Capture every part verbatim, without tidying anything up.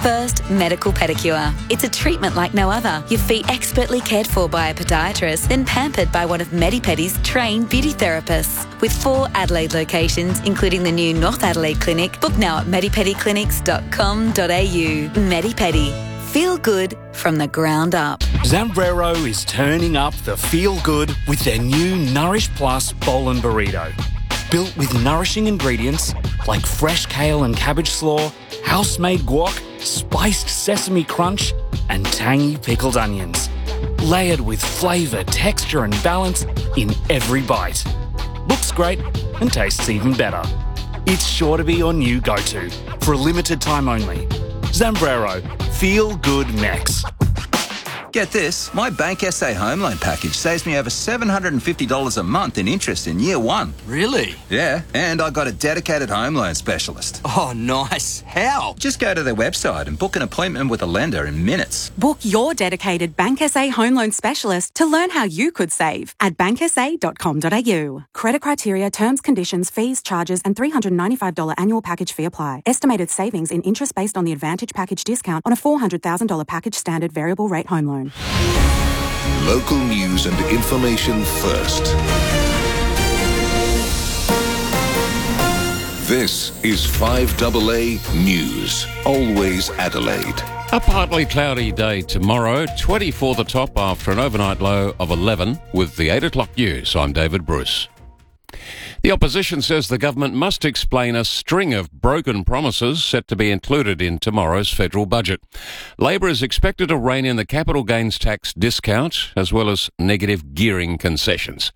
First Medical Pedicure. It's a treatment like no other. Your feet expertly cared for by a podiatrist, then pampered by one of Medipedi's trained beauty therapists. With four Adelaide locations, including the new North Adelaide Clinic, book now at medipedi clinics dot com dot a u. Medipedi. Feel good from the ground up. Zambrero is turning up the feel good with their new Nourish Plus Bowl and Burrito. Built with nourishing ingredients like fresh kale and cabbage slaw, house-made guac, spiced sesame crunch, and tangy pickled onions. Layered with flavour, texture and balance in every bite. Looks great and tastes even better. It's sure to be your new go-to for a limited time only. Zambrero. Feel good Mex. Get this, my Bank S A home loan package saves me over seven hundred fifty dollars a month in interest in year one. Really? Yeah, and I got a dedicated home loan specialist. Oh, nice. How? Just go to their website and book an appointment with a lender in minutes. Book your dedicated Bank S A home loan specialist to learn how you could save at bank s a dot com dot a u. Credit criteria, terms, conditions, fees, charges and three hundred ninety-five dollars annual package fee apply. Estimated savings in interest based on the Advantage package discount on a four hundred thousand dollars package standard variable rate home loan. Local news and information first. This is five A A News. Always Adelaide. A partly cloudy day tomorrow, twenty-four the top after an overnight low of eleven. With the eight o'clock news, I'm David Bruce. The opposition says the government must explain a string of broken promises set to be included in tomorrow's federal budget. Labor is expected to rein in the capital gains tax discount as well as negative gearing concessions.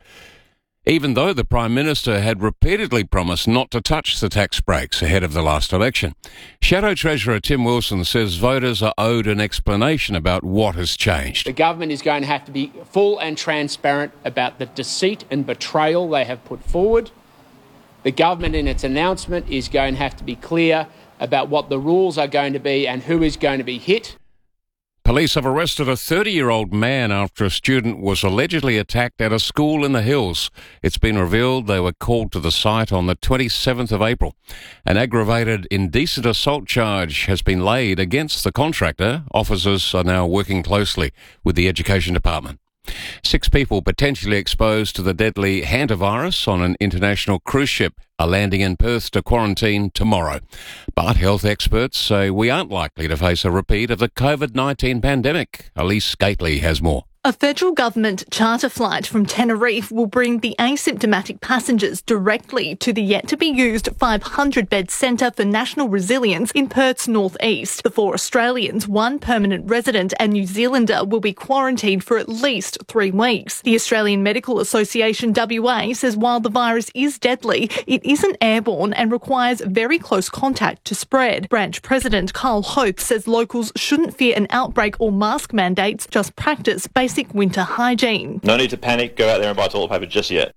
Even though the Prime Minister had repeatedly promised not to touch the tax breaks ahead of the last election. Shadow Treasurer Tim Wilson says voters are owed an explanation about what has changed. The government is going to have to be full and transparent about the deceit and betrayal they have put forward. The government in its announcement is going to have to be clear about what the rules are going to be and who is going to be hit. Police have arrested a thirty-year-old man after a student was allegedly attacked at a school in the hills. It's been revealed they were called to the site on the twenty-seventh of April. An aggravated indecent assault charge has been laid against the contractor. Officers are now working closely with the Education Department. Six people potentially exposed to the deadly hantavirus on an international cruise ship are landing in Perth to quarantine tomorrow. But health experts say we aren't likely to face a repeat of the covid nineteen pandemic. Elise Gately has more. A federal government charter flight from Tenerife will bring the asymptomatic passengers directly to the yet-to-be-used five hundred bed Centre for National Resilience in Perth's northeast. The four Australians, one permanent resident and New Zealander, will be quarantined for at least three weeks. The Australian Medical Association W A says while the virus is deadly, it isn't airborne and requires very close contact to spread. Branch President Carl Hope says locals shouldn't fear an outbreak or mask mandates, just practice basic winter hygiene. No need to panic, go out there and buy toilet paper just yet.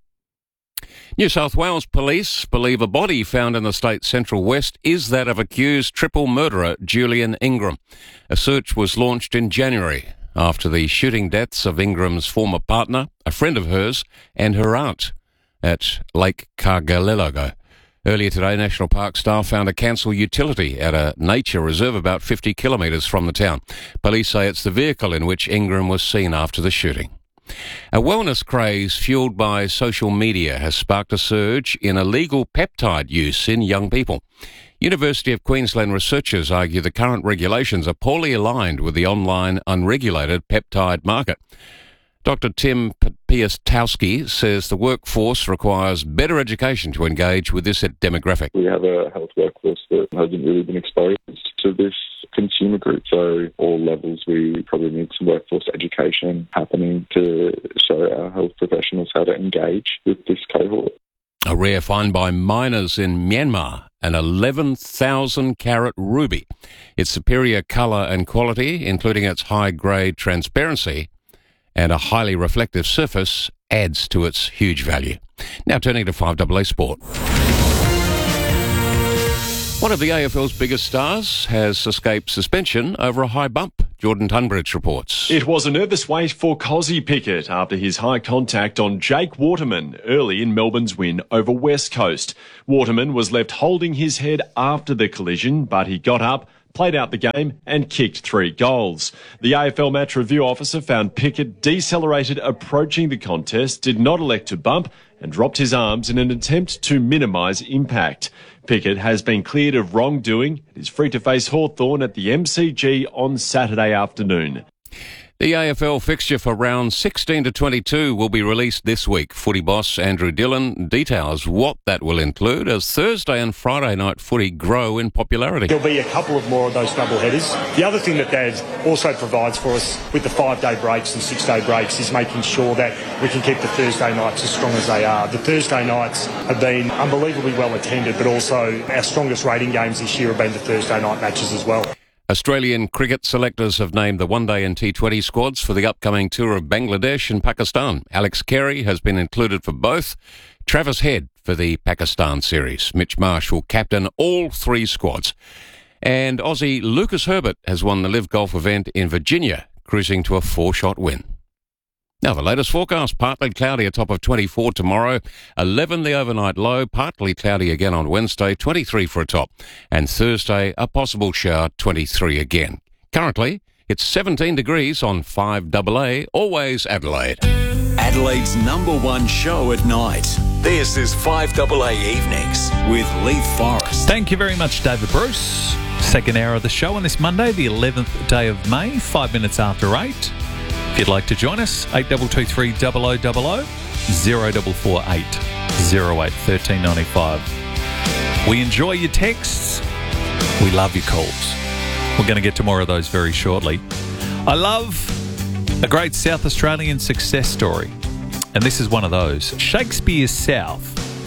New South Wales police believe a body found in the state's central west is that of accused triple murderer Julian Ingram. A search was launched in January after the shooting deaths of Ingram's former partner, a friend of hers, and her aunt at Lake Cargalillogo. Earlier today, National Park staff found a council utility at a nature reserve about fifty kilometres from the town. Police say it's the vehicle in which Ingram was seen after the shooting. A wellness craze fuelled by social media has sparked a surge in illegal peptide use in young people. University of Queensland researchers argue the current regulations are poorly aligned with the online unregulated peptide market. Doctor Tim Piastowski says the workforce requires better education to engage with this demographic. We have a health workforce that hasn't really been exposed to this consumer group, so all levels we probably need some workforce education happening to show our health professionals how to engage with this cohort. A rare find by miners in Myanmar, an eleven thousand carat ruby. Its superior colour and quality, including its high-grade transparency, and a highly reflective surface adds to its huge value. Now turning to five A A Sport. One of the A F L's biggest stars has escaped suspension over a high bump. Jordan Tunbridge reports. It was a nervous wait for Cozzy Pickett after his high contact on Jake Waterman early in Melbourne's win over West Coast. Waterman was left holding his head after the collision, but he got up, played out the game and kicked three goals. The A F L match review officer found Pickett decelerated approaching the contest, did not elect to bump, and dropped his arms in an attempt to minimise impact. Pickett has been cleared of wrongdoing and is free to face Hawthorn at the M C G on Saturday afternoon. The A F L fixture for round sixteen to twenty-two will be released this week. Footy boss Andrew Dillon details what that will include as Thursday and Friday night footy grow in popularity. There'll be a couple of more of those double headers. The other thing that Dad also provides for us with the five-day breaks and six-day breaks is making sure that we can keep the Thursday nights as strong as they are. The Thursday nights have been unbelievably well attended, but also our strongest rating games this year have been the Thursday night matches as well. Australian cricket selectors have named the one-day and T twenty squads for the upcoming tour of Bangladesh and Pakistan. Alex Carey has been included for both. Travis Head for the Pakistan series. Mitch Marsh will captain all three squads. And Aussie Lucas Herbert has won the Live Golf event in Virginia, cruising to a four-shot win. Now, the latest forecast, partly cloudy, a top of twenty-four tomorrow, eleven the overnight low, partly cloudy again on Wednesday, twenty-three for a top, and Thursday, a possible shower, twenty-three again. Currently, it's seventeen degrees on five A A, always Adelaide. Adelaide's number one show at night. This is five A A Evenings with Leith Forrest. Thank you very much, David Bruce. Second hour of the show on this Monday, the eleventh day of May, five minutes after eight. If you'd like to join us, eight two two three double oh double oh, zero four four eight, zero eight, one three nine five. We enjoy your texts. We love your calls. We're going to get to more of those very shortly. I love a great South Australian success story, and this is one of those. Shakespeare South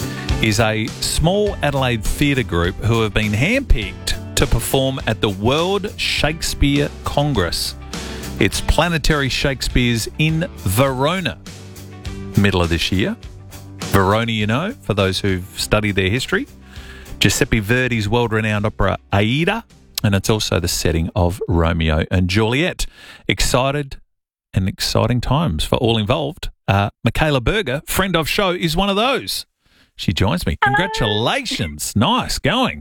is a small Adelaide theatre group who have been handpicked to perform at the World Shakespeare Congress. It's Planetary Shakespeare's in Verona, middle of this year. Verona, you know, for those who've studied their history. Giuseppe Verdi's world-renowned opera Aida, and it's also the setting of Romeo and Juliet. Excited and exciting times for all involved. Uh, Michaela Berger, friend of show, is one of those. She joins me. Congratulations. Hello. Nice going.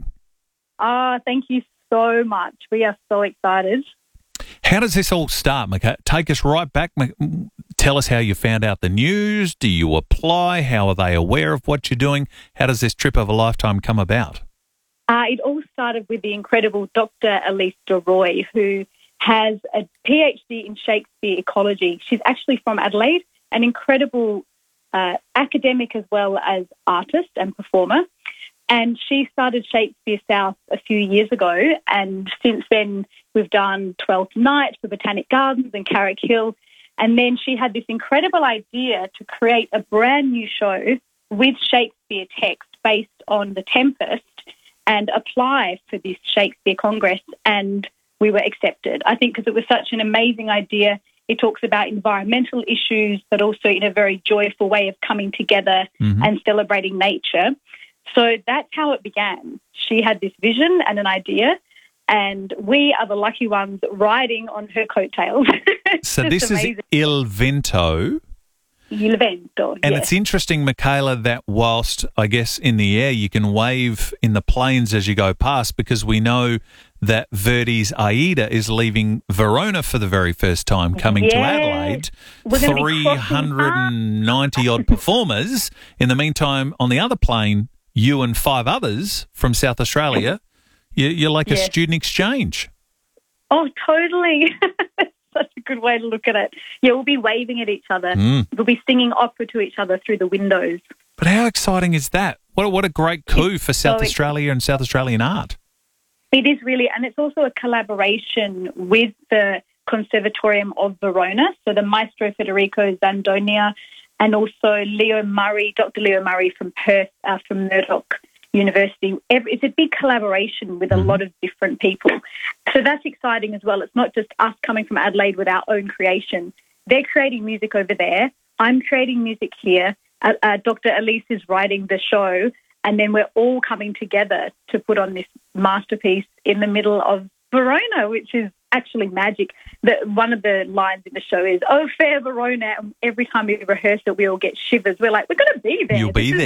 Oh, thank you so much. We are so excited. How does this all start, Michaela? Take us right back. Tell us how you found out the news. Do you apply? How are they aware of what you're doing? How does this trip of a lifetime come about? Uh, it all started with the incredible Doctor Elise DeRoy, who has a PhD in Shakespeare ecology. She's actually from Adelaide, an incredible uh, academic as well as artist and performer. And she started Shakespeare South a few years ago, and since then we've done Twelfth Night for Botanic Gardens and Carrick Hill. And then she had this incredible idea to create a brand new show with Shakespeare text based on The Tempest and apply for this Shakespeare Congress, and we were accepted. I think because it was such an amazing idea. It talks about environmental issues, but also in a very joyful way of coming together mm-hmm. and celebrating nature. So that's how it began. She had this vision and an idea, and we are the lucky ones riding on her coattails. So this amazing. Is Il Vento. Il Vento, And yes. It's interesting, Michaela, that whilst, I guess, in the air you can wave in the planes as you go past, because we know that Verdi's Aida is leaving Verona for the very first time, coming yes. to Adelaide. three hundred ninety-odd performers. In the meantime, on the other plane, you and five others from South Australia, you're like yes. a student exchange. Oh, totally. Such a good way to look at it. Yeah, we'll be waving at each other. Mm. We'll be singing opera to each other through the windows. But how exciting is that? What a, what a great coup it's for South so Australia and South Australian art. It is really, and it's also a collaboration with the Conservatorium of Verona, so the Maestro Federico Zandonia, and also Leo Murray, Doctor Leo Murray from Perth, uh, from Murdoch University. It's a big collaboration with a lot of different people. So that's exciting as well. It's not just us coming from Adelaide with our own creation. They're creating music over there. I'm creating music here. Uh, uh, Doctor Elise is writing the show, and then we're all coming together to put on this masterpiece in the middle of Verona, which is actually magic. The, one of the lines in the show is, "Oh, fair Verona," and every time we rehearse it, we all get shivers. We're like, we're going to be there. You'll be this there. Just,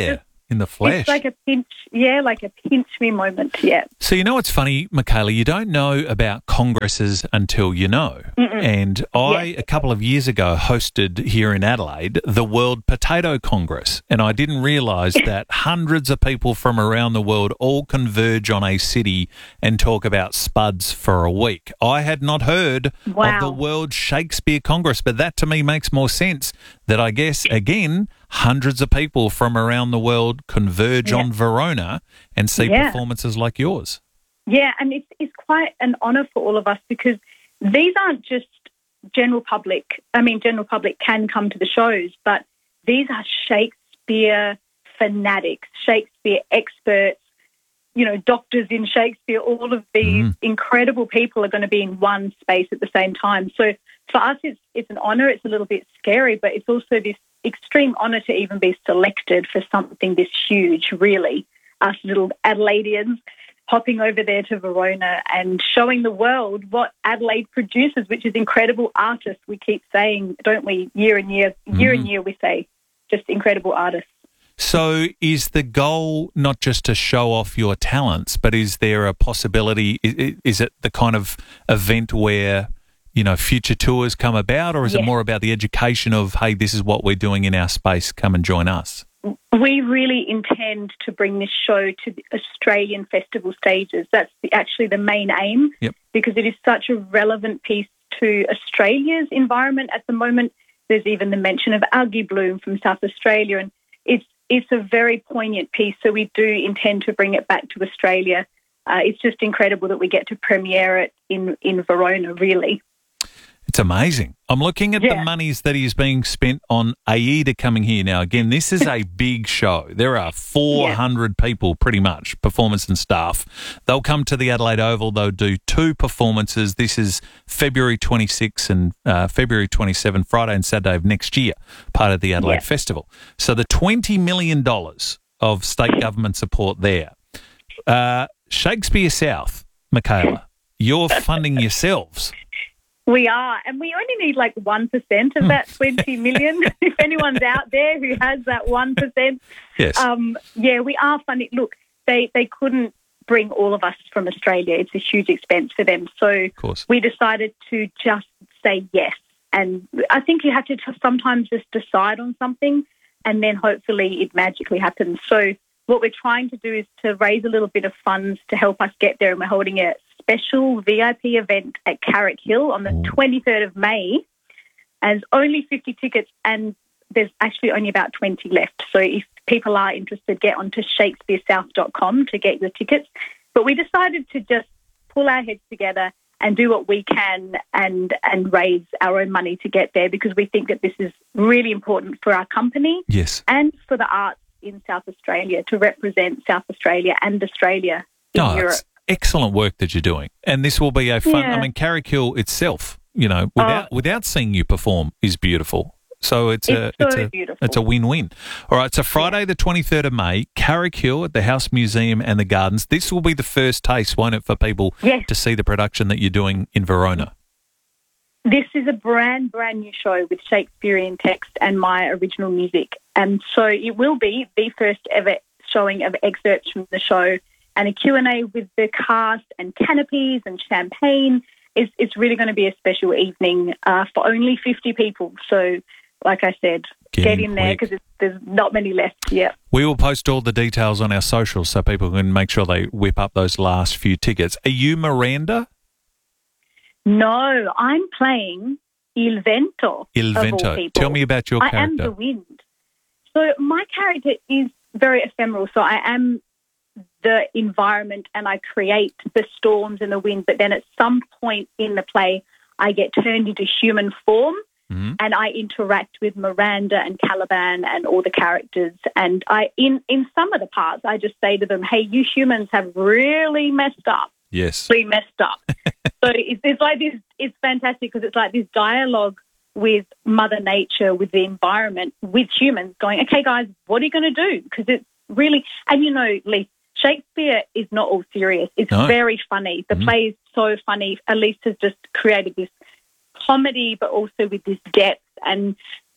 in the flesh. It's like a pinch, yeah, like a pinch me moment, yeah. So you know what's funny, Michaela? You don't know about congresses until you know. Mm-mm. And I, Yeah. a couple of years ago, hosted here in Adelaide the World Potato Congress, and I didn't realise that hundreds of people from around the world all converge on a city and talk about spuds for a week. I had not heard Wow. of the World Shakespeare Congress, but that to me makes more sense that I guess, again, hundreds of people from around the world converge Yeah. on Verona and see Yeah. performances like yours. Yeah, and it's, it's quite an honour for all of us because these aren't just general public. I mean, general public can come to the shows, but these are Shakespeare fanatics, Shakespeare experts, you know, doctors in Shakespeare. All of these Mm. incredible people are going to be in one space at the same time. So for us, it's it's an honour. It's a little bit scary, but it's also this extreme honour to even be selected for something this huge, really. Us little Adelaideans hopping over there to Verona and showing the world what Adelaide produces, which is incredible artists. We keep saying, don't we, year and year, year and year we say, just incredible artists. So is the goal not just to show off your talents, but is there a possibility, i- i- is it the kind of event where, you know, future tours come about, or is it Yes. more about the education of, hey, this is what we're doing in our space, come and join us? We really intend to bring this show to the Australian festival stages. That's the, actually the main aim, Yep. because it is such a relevant piece to Australia's environment at the moment. There's even the mention of algae bloom from South Australia, and it's it's a very poignant piece. So we do intend to bring it back to Australia. Uh, it's just incredible that we get to premiere it in, in Verona, really. It's amazing. I'm looking at the Yeah. monies that is being spent on AIDA coming here. Now, again, this is a big show. There are four hundred people, pretty much, performers and staff. They'll come to the Adelaide Oval. They'll do two performances. This is February twenty-sixth and uh, February twenty-seventh, Friday and Saturday of next year, part of the Adelaide Yeah. Festival. So the twenty million dollars of state government support there. Uh, Shakespeare South, Michaela, you're funding yourselves. We are, and we only need like one percent of that twenty million. If anyone's out there who has that one percent, Yes. um, yeah, we are funding. Look, they they couldn't bring all of us from Australia. It's a huge expense for them, so course. we decided to just say yes. And I think you have to t- sometimes just decide on something, and then hopefully it magically happens. So what we're trying to do is to raise a little bit of funds to help us get there, and we're holding a special V I P event at Carrick Hill on the twenty-third of May. As only fifty tickets, and there's actually only about twenty left. So if people are interested, get onto shakespeare south dot com to get your tickets. But we decided to just pull our heads together and do what we can and and raise our own money to get there, because we think that this is really important for our company Yes. and for the arts in South Australia, to represent South Australia and Australia in Oh, Europe. it's excellent work that you're doing. And this will be a fun, Yeah. I mean, Carrick Hill itself, you know, without Oh. without seeing you perform is beautiful. So it's, a It's it's so a beautiful. it's a win-win. All right, so Friday the twenty-third of May, Carrick Hill at the House Museum and the Gardens. This will be the first taste, won't it, for people Yes. to see the production that you're doing in Verona? This is a brand, brand new show with Shakespearean text and my original music. And so it will be the first ever showing of excerpts from the show, and a Q and A with the cast and canopies and champagne. It's, it's really going to be a special evening uh, for only fifty people. So, like I said, Get get, in in there, quick. because there's not many left yet. We will post all the details on our socials so people can make sure they whip up those last few tickets. Are you Miranda? No, I'm playing Il Vento. Il of all Vento. people. Tell me about your I am character. the wind. So my character is very ephemeral. So I am the environment and I create the storms and the wind. But then at some point in the play, I get turned into human form. Mm-hmm. And I interact with Miranda and Caliban and all the characters. And I, in, in some of the parts, I just say to them, hey, you humans have really messed up. Yes. Really messed up. So it's, it's like this, it's fantastic because it's like this dialogue with Mother Nature, with the environment, with humans going, okay, guys, what are you going to do? Because it's really, and you know, Lee, Shakespeare is not all serious. It's No. very funny. The Mhm. play is so funny. Elise has just created this comedy, but also with this depth. And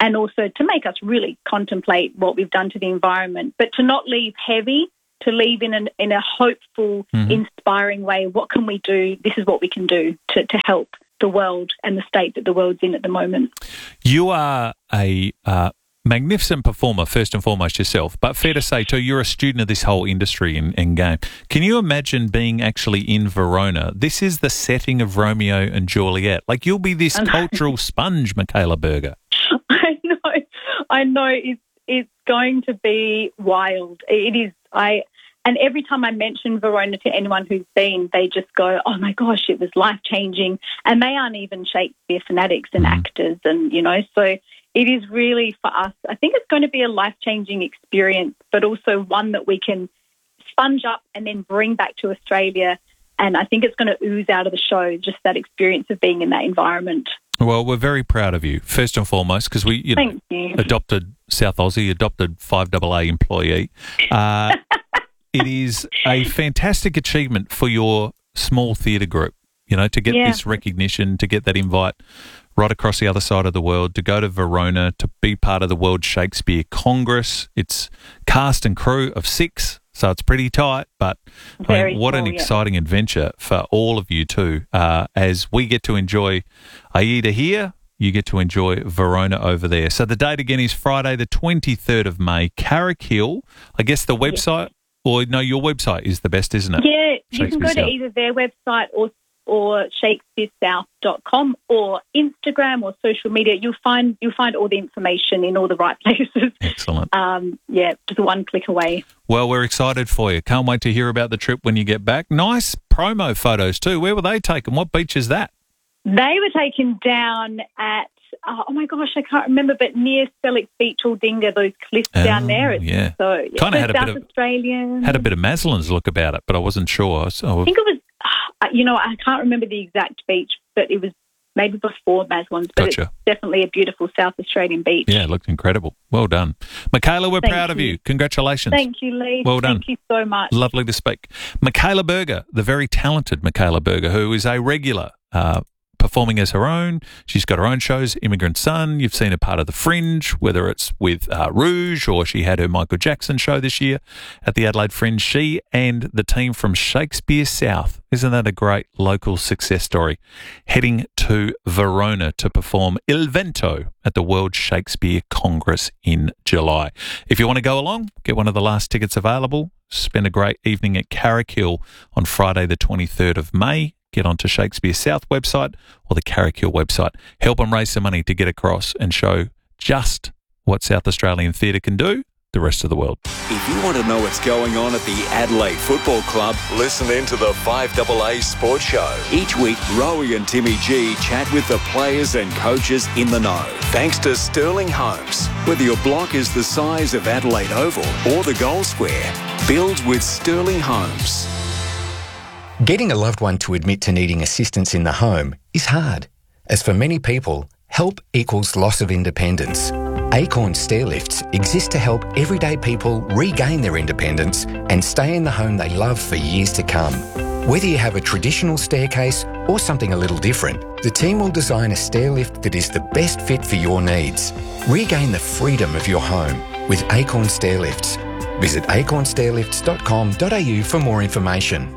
and also to make us really contemplate what we've done to the environment, but to not leave heavy, to leave in, an, in a hopeful, mm-hmm. inspiring way. What can we do? This is what we can do to, to help the world and the state that the world's in at the moment. You are a uh, magnificent performer, first and foremost yourself, but fair to say too, you're a student of this whole industry and, and game. Can you imagine being actually in Verona? This is the setting of Romeo and Juliet. Like, you'll be this cultural sponge, Michaela Berger. I know. I know. It's, it's going to be wild. It is. I... And every time I mention Verona to anyone who's been, they just go, oh, my gosh, it was life-changing. And they aren't even Shakespeare fanatics and mm. actors. And, you know, so it is really for us, I think it's going to be a life-changing experience, but also one that we can sponge up and then bring back to Australia. And I think it's going to ooze out of the show, just that experience of being in that environment. Well, we're very proud of you, first and foremost, because we you know, Thank you. adopted South Aussie, adopted five double A employee. Uh It is a fantastic achievement for your small theatre group, you know, to get yeah. this recognition, to get that invite right across the other side of the world, to go to Verona, to be part of the World Shakespeare Congress. It's cast and crew of six, so it's pretty tight, but I mean, what cool, an exciting yeah. adventure for all of you too, uh, as we get to enjoy Aida here. You get to enjoy Verona over there. So the date again is Friday, the twenty-third of May, Carrickhill. I guess the website... Yeah. Or, no, your website is the best, isn't it? Yeah, you can go South. to either their website or or shakespeare south dot com or Instagram or social media. You'll find you'll find all the information in all the right places. Excellent. Um, yeah, just one click away. Well, we're excited for you. Can't wait to hear about the trip when you get back. Nice promo photos too. Where were they taken? What beach is that? They were taken down at, oh my gosh, I can't remember, but near Selleck Beach, Aldinga, those cliffs oh, down there. It's yeah. So, yeah, kind of had a South bit of Australian. Had a bit of Maslin's look about it, but I wasn't sure. So I think it was, uh, you know, I can't remember the exact beach, but it was maybe before Maslin's, but gotcha. It's definitely a beautiful South Australian beach. Yeah, it looked incredible. Well done. Michaela, we're Thank proud you. of you. Congratulations. Thank you, Lee. Well done. Thank you so much. Lovely to speak. Michaela Berger, the very talented Michaela Berger, who is a regular uh, performing as her own. She's got her own shows, Immigrant Son. You've seen her part of The Fringe, whether it's with uh, Rouge or she had her Michael Jackson show this year at the Adelaide Fringe. She and the team from Shakespeare South, isn't that a great local success story, heading to Verona to perform Il Vento at the World Shakespeare Congress in July. If you want to go along, get one of the last tickets available. Spend a great evening at Carrickhill on Friday the twenty-third of May. Get onto Shakespeare South website or the Carrickhill website. Help them raise some money to get across and show just what South Australian theatre can do the rest of the world. If you want to know what's going on at the Adelaide Football Club, listen in to the five double A Sports Show. Each week, Rowie and Timmy G chat with the players and coaches in the know. Thanks to Sterling Homes. Whether your block is the size of Adelaide Oval or the Gold Square, build with Sterling Homes. Getting a loved one to admit to needing assistance in the home is hard, as for many people, help equals loss of independence. Acorn Stairlifts exist to help everyday people regain their independence and stay in the home they love for years to come. Whether you have a traditional staircase or something a little different, the team will design a stairlift that is the best fit for your needs. Regain the freedom of your home with Acorn Stairlifts. Visit acorn stairlifts dot com dot a u for more information.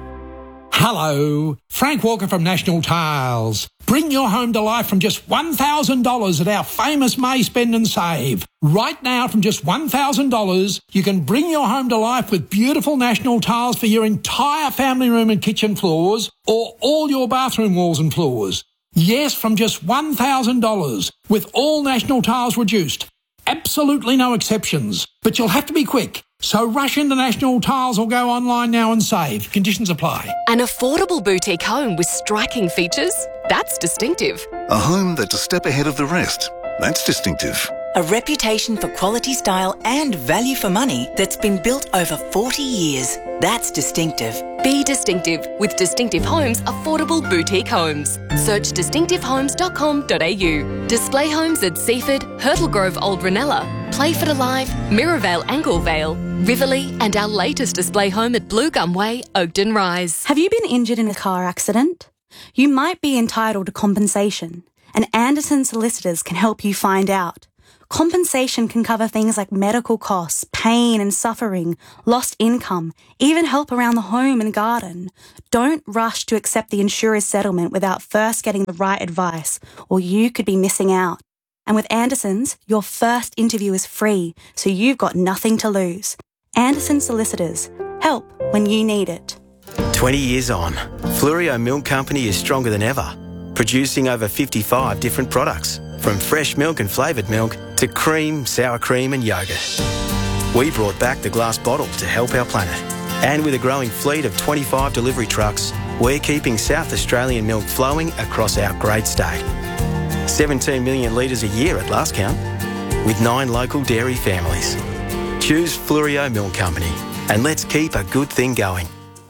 Hello, Frank Walker from National Tiles. Bring your home to life from just one thousand dollars at our famous May Spend and Save. Right now, from just one thousand dollars, you can bring your home to life with beautiful National Tiles for your entire family room and kitchen floors or all your bathroom walls and floors. Yes, from just one thousand dollars, with all National Tiles reduced. Absolutely no exceptions, but you'll have to be quick. So rush into National Tiles or go online now and save. Conditions apply. An affordable boutique home with striking features? That's distinctive. A home that's a step ahead of the rest? That's distinctive. A reputation for quality, style and value for money that's been built over forty years. That's distinctive. Be distinctive with Distinctive Homes Affordable Boutique Homes. Search distinctive homes dot com dot a u. Display homes at Seaford, Hurtle Grove Old Ranella, Playford Alive, Mirrorvale Anglevale, Riverlea and our latest display home at Blue Gum Way, Oakden Rise. Have you been injured in a car accident? You might be entitled to compensation, and Anderson Solicitors can help you find out. Compensation can cover things like medical costs, pain and suffering, lost income, even help around the home and garden. Don't rush to accept the insurer's settlement without first getting the right advice, or you could be missing out. And with Anderson's, your first interview is free, so you've got nothing to lose. Anderson Solicitors. Help when you need it. twenty years on, Fluorio Milk Company is stronger than ever, producing over fifty-five different products, from fresh milk and flavoured milk to cream, sour cream and yoghurt. We brought back the glass bottle to help our planet. And with a growing fleet of twenty-five delivery trucks, we're keeping South Australian milk flowing across our great state. seventeen million litres a year at last count, with nine local dairy families. Choose Fluorio Milk Company, and let's keep a good thing going.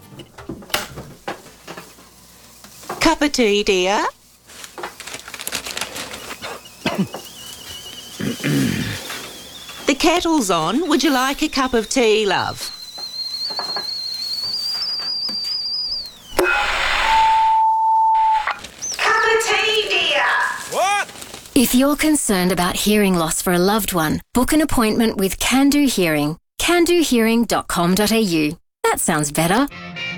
Cup of tea, dear? The kettle's on. Would you like a cup of tea, love? If you're concerned about hearing loss for a loved one, book an appointment with Can Do Hearing. can do hearing dot com dot a u. That sounds better.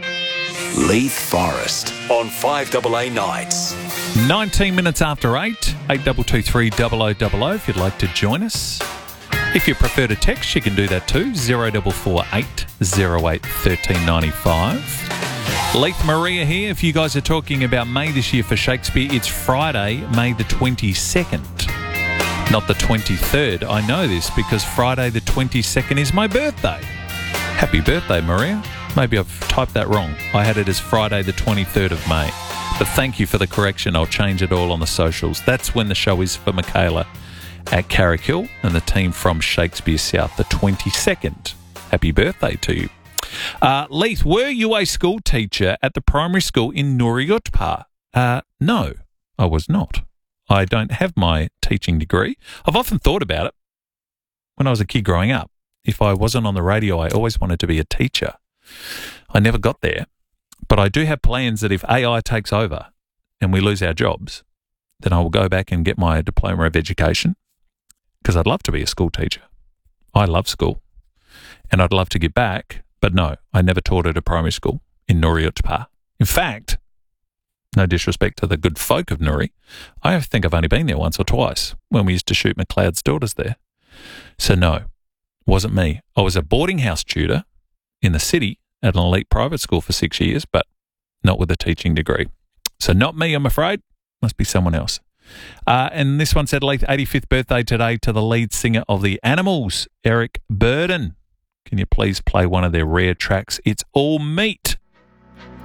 Leith Forest on five A A nights. nineteen minutes after eight, eight two two three double oh double oh if you'd like to join us. If you prefer to text, you can do that too, zero four four eight zero eight one three nine five. Leith, Maria here. If you guys are talking about May this year for Shakespeare, it's Friday, May the twenty-second, not the twenty-third. I know this because Friday the twenty-second is my birthday. Happy birthday, Maria. Maybe I've typed that wrong. I had it as Friday the twenty-third of May. But thank you for the correction. I'll change it all on the socials. That's when the show is for Michaela at Carrickhill and the team from Shakespeare South, the twenty-second. Happy birthday to you. Uh, Leith, were you a school teacher at the primary school in Nuriyutpa? Uh, no, I was not. I don't have my teaching degree. I've often thought about it. When I was a kid growing up, if I wasn't on the radio, I always wanted to be a teacher. I never got there, but I do have plans that if A I takes over and we lose our jobs, then I will go back and get my diploma of education because I'd love to be a school teacher. I love school and I'd love to get back. But no, I never taught at a primary school in Nuriyutpa. In fact, no disrespect to the good folk of Nuri, I think I've only been there once or twice when we used to shoot McLeod's daughters there. So no, wasn't me. I was a boarding house tutor in the city at an elite private school for six years, but not with a teaching degree. So not me, I'm afraid. Must be someone else. Uh, and this one said, Leith, eighty-fifth birthday today to the lead singer of The Animals, Eric Burdon. Can you please play one of their rare tracks? It's All Meat.